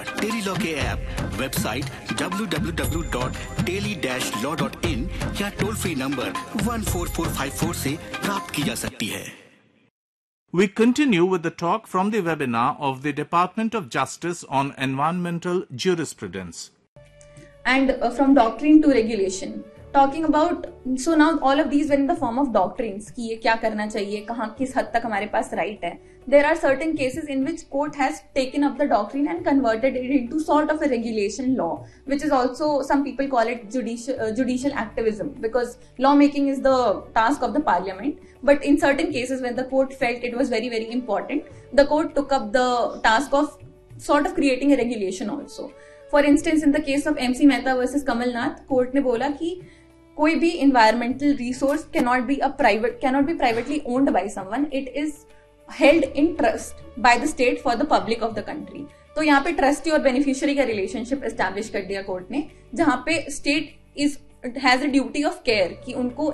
Tele law के app, website www.teli-law.in या toll free number 14454 से प्राप्त की जा सकती है। We continue with the talk from the webinar of the Department of Justice on Environmental Jurisprudence. And from doctrine to regulation, talking about, so now all of these were in the form of doctrines कि ये क्या करना चाहिए, कहाँ किस हद तक हमारे पास right है. There are certain cases in which court has taken up the doctrine and converted it into sort of a regulation law, which is also, some people call it judicial activism, because lawmaking is the task of the parliament. But in certain cases when the court felt it was very, very important, the court took up the task of sort of creating a regulation also. For instance, in the case of MC Mehta versus Kamal Nath, court ने बोला कि कोई भी environmental resource cannot be privately owned by someone. It is held in trust by the state for the public of the country. तो यहाँ पे trustee और beneficiary का relationship establish कर दिया कोर्ट ने, जहाँ पे state has a duty of care कि उनको